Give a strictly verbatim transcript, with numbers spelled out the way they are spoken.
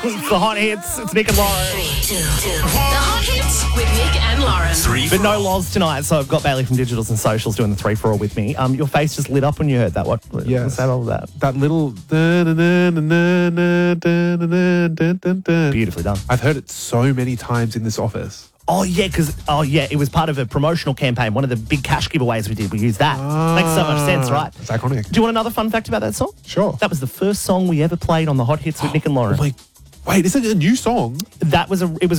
It's the hot hits. It's Nick and Lauren. Three, two, two. The hot hits with Nick and Lauren. Three But for no all. Loz tonight, so I've got Bailey from Digitals and Socials doing the three for all with me. Um, your face just lit up when you heard that. What? Yes. What's that all about? That little... Beautifully done. I've heard it so many times in this office. Oh, yeah, because, oh, yeah, it was part of a promotional campaign. One of the big cash giveaways we did. We used that. Makes so much sense, right? It's iconic. Do you want another fun fact about that song? Sure. That was the first song we ever played on the Hot Hits with Nick and Lauren. Oh my, wait, is it a new song? That was a, it was